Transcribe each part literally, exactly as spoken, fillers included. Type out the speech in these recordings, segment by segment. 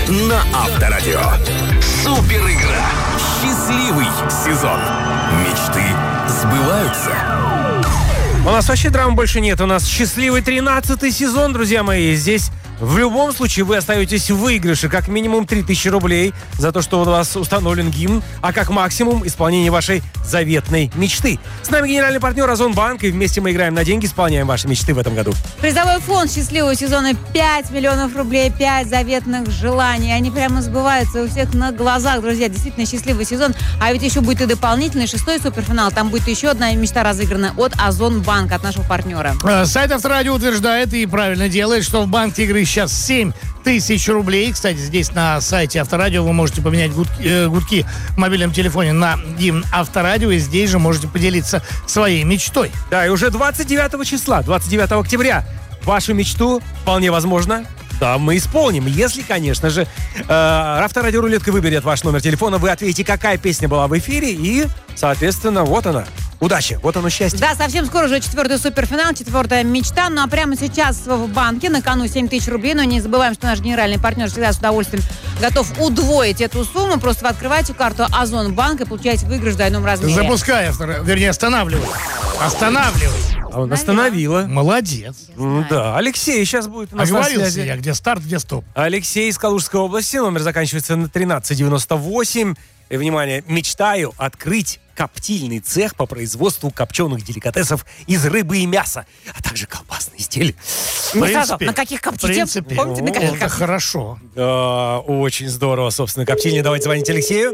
на Авторадио. Супер игра. Счастливый сезон. Мечты сбываются. У нас вообще драм больше нет. У нас счастливый тринадцатый сезон, друзья мои. Здесь в любом случае вы остаетесь в выигрыше. Как минимум три тысячи рублей за то, что у вас установлен гимн, а как максимум исполнение вашей заветной мечты. С нами генеральный партнер Озонбанк, и вместе мы играем на деньги, исполняем ваши мечты в этом году. Призовой фонд счастливого сезона пять миллионов рублей, пять заветных желаний. Они прямо сбываются у всех на глазах, друзья. Действительно счастливый сезон. А ведь еще будет и дополнительный шестой суперфинал. Там будет еще одна мечта разыграна от Озонбанка, от нашего партнера. Сайт Авторадио утверждает и правильно делает, что в банке игры сейчас семь тысяч рублей. Кстати, здесь на сайте Авторадио вы можете поменять гудки, э, гудки в мобильном телефоне на гимн Авторадио, и здесь же можете поделиться своей мечтой. Да, и уже двадцать девятого числа, двадцать девятого октября, вашу мечту вполне возможно, да, мы исполним. Если, конечно же, э, Авторадио рулетка выберет ваш номер телефона, вы ответите, какая песня была в эфире, и, соответственно, вот она. Удачи, вот оно счастье. Да, совсем скоро уже четвертый суперфинал, четвертая мечта. Ну а прямо сейчас в банке на кону семь тысяч рублей. Но не забываем, что наш генеральный партнер всегда с удовольствием готов удвоить эту сумму. Просто вы открываете карту Озонбанк и получаете выигрыш в двойном размере. Запускай, автор... вернее, останавливай. Останавливай. А он остановила. Молодец. Ну, да, Алексей сейчас будет у нас на связи. Оговорился я, где старт, где стоп. Алексей из Калужской области, номер заканчивается на тринадцать девяносто восемь. И, внимание, мечтаю открыть коптильный цех по производству копченых деликатесов из рыбы и мяса, а также колбасные изделия. В принципе, на каких коптите? В принципе, Помните, на каких это коптите? хорошо. Да, очень здорово, собственно, коптильня. Давайте звонить Алексею.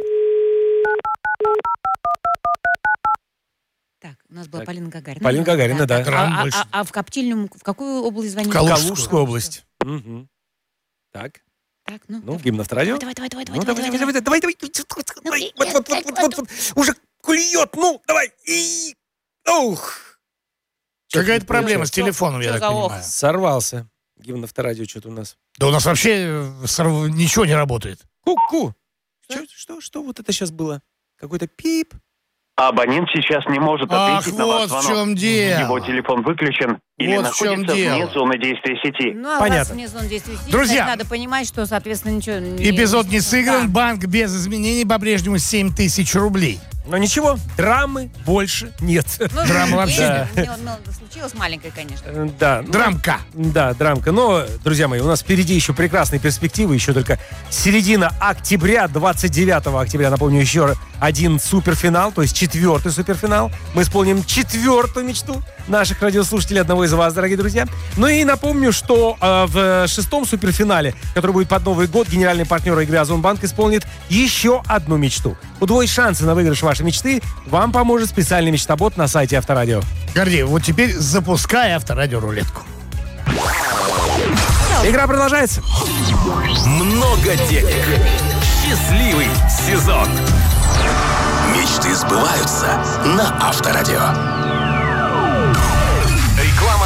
Так, у нас была Так. Полина Гагарина. Полина Гагарина, да. А, а- больше. а- а в коптильню в какую область звонить? В Калужскую. Калужскую область. Мгм. Так, Так, ну, ну, гимн Авторадио. давай, давай, давай, Ну, давай, давай, давай, давай, давай, давай, давай, вот, вот, вот, вот, вот, вот, уже клюет, ну, давай, и, ух. Какая-то проблема с Что- телефоном, я что так за ох? понимаю. Сорвался гимн Авторадио, что-то у нас. Да у нас вообще э, сорв- ничего не работает. Ку-ку. Что? Что, что, что вот это сейчас было? Какой-то пип? Абонент сейчас не может Ах, ответить на ваш вот в звонок. чем дело. Его телефон выключен или Вот в чем находится дело. вне зоны действия сети. Ну, а Понятно. раз вне зоны действия сидит, Друзья, значит, надо понимать, что, соответственно, ничего не... Эпизод не сыгран, Да. банк без изменений по-прежнему семь тысяч рублей. Но ничего, драмы больше нет. Ну, Драма вообще есть, не- ну, случилось маленькое, конечно. Э, Да. ну, Драмка. Да, драмка. Но, друзья мои, у нас впереди еще прекрасные перспективы. Еще только середина октября, двадцать девятого октября, напомню, еще один суперфинал, то есть четвертый суперфинал. Мы исполним четвертую мечту наших радиослушателей, одного из вас, дорогие друзья. Ну и напомню, что э, в шестом суперфинале, который будет под Новый год, генеральный партнер игры Озонбанк исполнит еще одну мечту. Удвоить шансы на выигрыш вашей мечты вам поможет специальный мечтобот на сайте Авторадио. Гордей, вот теперь запускай Авторадио рулетку. Игра продолжается. Много денег. Счастливый сезон. Мечты сбываются на Авторадио.